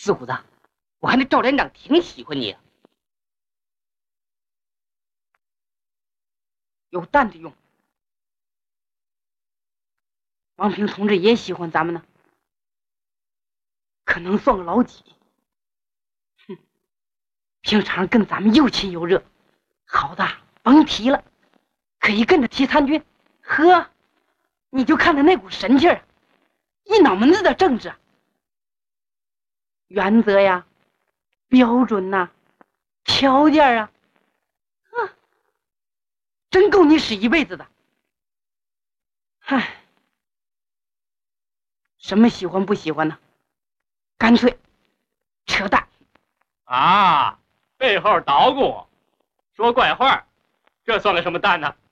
四虎子，我看这赵连长挺喜欢你，有担子用。王平同志也喜欢咱们呢，可能算个老几。哼，平常跟咱们又亲又热，好的甭提了，可一跟着提参军，呵，你就看他那股神气儿，一脑门子的政治原则呀、标准呐、条件啊，真够你使一辈子的。唉，什么喜欢不喜欢呢？干脆扯淡啊！背后捣鼓，说怪话，这算个什么蛋呢？